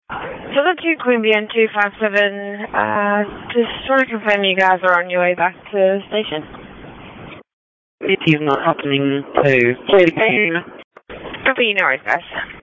So that's you, Queen BN 257. Just want to confirm you guys are on your way back to the station. It is not happening to play the game. Copy, no worries, guys.